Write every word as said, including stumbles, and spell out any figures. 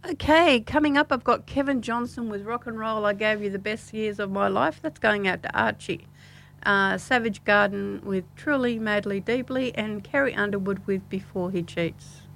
Okay, coming up, I've got Kevin Johnson with Rock and Roll. I gave you the best years of my life. That's going out to Archie. Uh, Savage Garden with Truly, Madly, Deeply, and Carrie Underwood with Before He Cheats.